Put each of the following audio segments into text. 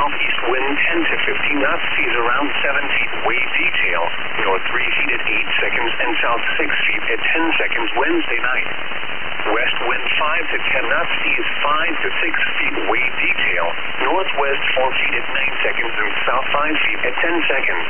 southeast wind 10 to 15 knots, seas around 7 feet. Wave detail, north 3 feet at 8 seconds and south 6 feet at 10 seconds Wednesday night. West wind 5 to 10 knots, seas 5 to 6 feet. Wave detail, northwest 4 feet at 9 seconds and south 5 feet at 10 seconds.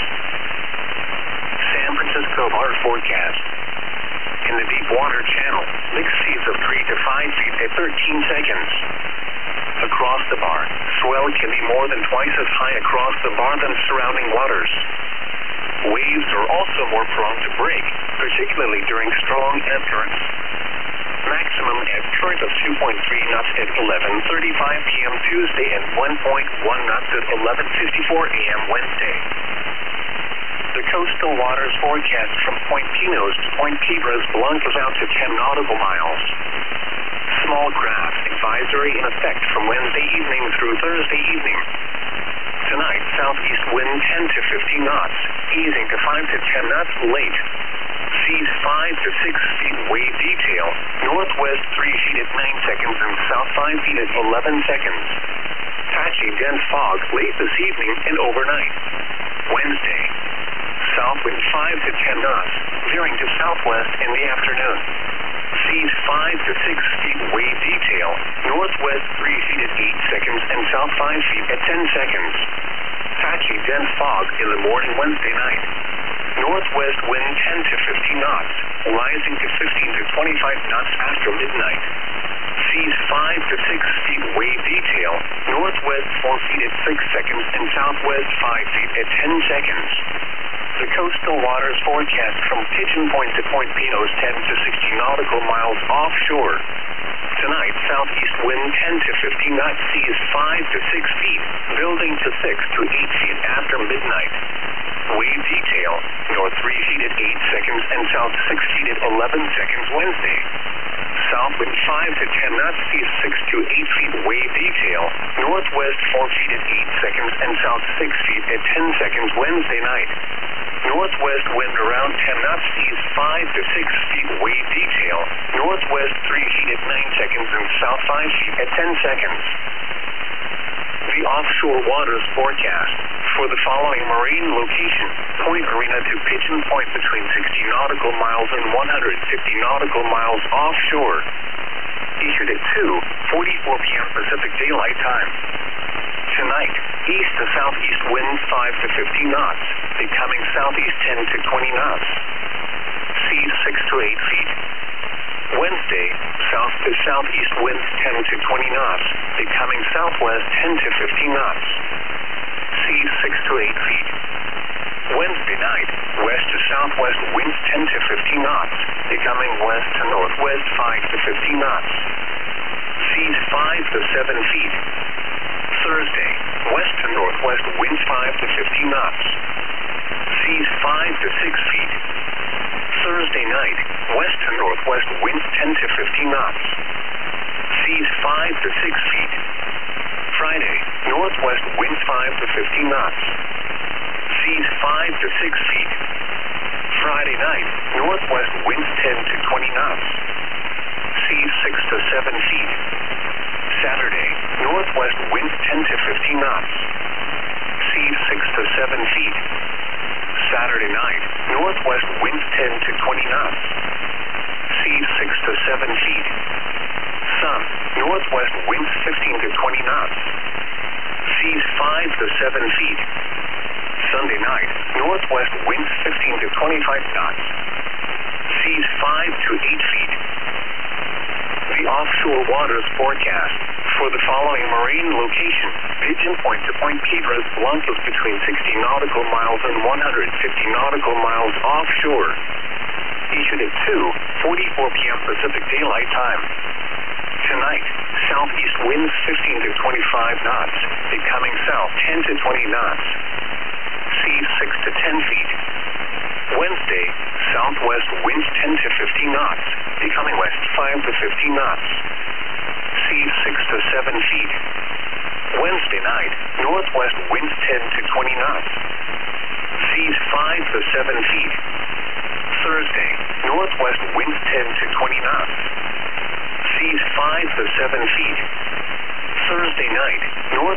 San Francisco bar forecast. In the deep water channel, mixed seas of 3 to 5 feet at 13 seconds. Across the bar, swell can be more than twice as high across the bar than surrounding waters. Waves are also more prone to break, particularly during strong ebb currents. Maximum ebb current of 2.3 knots at 11:35 p.m. Tuesday and 1.1 knots at 11:54 a.m. Wednesday. The coastal waters forecast from Point Pinos to Point Piedras Blancas out to 10 nautical miles. Small craft advisory in effect from Wednesday evening through Thursday evening. Tonight, southeast wind 10 to 15 knots, easing to 5 to 10 knots late. Seas 5 to 6 feet. Wave detail, northwest 3 feet at 9 seconds and south 5 feet at 11 seconds. Patchy dense fog late this evening and overnight. Wednesday, south wind 5 to 10 knots, veering to southwest in the afternoon. Seas 5 to 6 feet. Wave detail, northwest 3 feet at 8 seconds and south 5 feet at 10 seconds. Patchy dense fog in the morning Wednesday night. Northwest wind 10 to 15 knots, rising to 15 to 25 knots after midnight. Seas 5 to 6 feet. Wave detail, northwest 4 feet at 6 seconds and southwest 5 feet at 10 seconds. The coastal waters forecast from Pigeon Point to Point Pinos 10 to 60 nautical miles offshore. Tonight, southeast wind 10 to 15 knots, seas 5 to 6 feet, building to 6 to 8 feet after midnight. Wave detail, north 3 feet at 8 seconds and south 6 feet at 11 seconds Wednesday. South wind 5 to 10 knots, seas 6 to 8 feet. Wave detail, northwest 4 feet at 8 seconds and south 6 feet at 10 seconds Wednesday night. Northwest wind around 10 knots, seas 5 to 6 feet. Wave detail, northwest 3 feet at 9 seconds and south 5 feet at 10 seconds. The offshore waters forecast for the following marine location: Point Arena to Pigeon Point between 60 nautical miles and 150 nautical miles offshore. Issued at 2:44 p.m. Pacific Daylight Time. Tonight, east to southeast winds 5 to 15 knots, becoming southeast 10 to 20 knots. Seas 6 to 8 feet. Wednesday, south to southeast winds 10 to 20 knots, becoming southwest 10 to 15 knots. Seas 6 to 8 feet. Wednesday night, west to southwest winds 10 to 15 knots, becoming west to northwest 5 to 15 knots. Seas 5 to 7 feet. Thursday, west to northwest winds 5 to 15 knots. Seas 5 to 6 feet. Thursday night, west to northwest winds 10 to 15 knots. Seas 5 to 6 feet. Friday, northwest winds 5 to 15 knots. Seas 5 to 6 feet. Friday night, northwest winds 10 to 20 knots. Seas 6 to 7 feet. Saturday, northwest winds 10 to 15 knots. Seas 6 to 7 feet. Saturday night, northwest winds 10 to 20 knots. Seas 6 to 7 feet. Sun, northwest winds 15 to 20 knots. Seas 5 to 7 feet. Sunday night, northwest winds 15 to 25 knots. Seas 5 to 8 feet. The offshore waters forecast for the following marine location: Pigeon Point to Point Piedras Blancas between 60 nautical miles and 150 nautical miles offshore. Issued at 2:44 p.m. Pacific Daylight Time. Tonight, southeast winds 15 to 25 knots, becoming south 10 to 20 knots. Seas 6 to 10 feet. Wednesday, southwest winds 10 to 15 knots, becoming west 5 to 15 knots. Seas 6 to 7 feet. Wednesday night, northwest winds 10 to 20 knots. Seas 5 to 7 feet. Thursday, northwest winds 10 to 20 knots. Seas 5 to 7 feet. Thursday night, north